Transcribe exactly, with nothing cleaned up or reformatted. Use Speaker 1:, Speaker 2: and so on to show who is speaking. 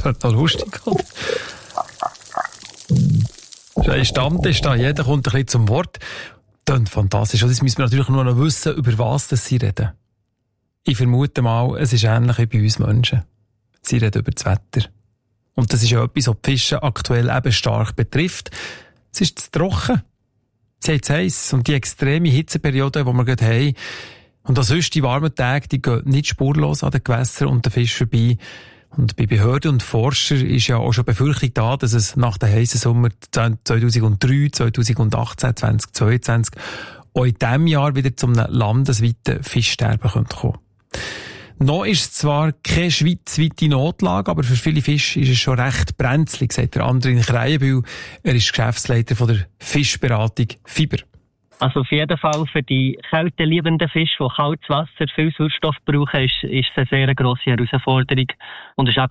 Speaker 1: Das ist noch lustig, oder? Das ist ein Stammtisch da, jeder kommt ein bisschen zum Wort. Klingt fantastisch. Jetzt müssen wir natürlich nur noch wissen, über was das sie reden. Ich vermute mal, es ist ähnlich wie bei uns Menschen. Sie reden über das Wetter. Und das ist ja etwas, was die Fische aktuell eben stark betrifft. Es ist zu trocken. Sie haben zu heiss. Und die extreme Hitzeperiode, die wir gerade haben, und auch sonst die warmen Tage, die gehen nicht spurlos an den Gewässern und den Fischen vorbei. Und bei Behörden und Forschern ist ja auch schon Befürchtung da, dass es nach den heissen Sommer zweitausenddrei, zweitausendachtzehn, zweitausendzweiundzwanzig auch in diesem Jahr wieder zu einem landesweiten Fischsterben kommen könnte. Noch ist es zwar keine schweizweite Notlage, aber für viele Fische ist es schon recht brenzlig, sagt der Andrin Kreienbühl. Er ist Geschäftsleiter von der Fischberatung Fiber.
Speaker 2: Also auf jeden Fall für die kälteliebenden Fische, die kaltes Wasser, viel Sauerstoff brauchen, ist, ist es eine sehr grosse Herausforderung. Und es ist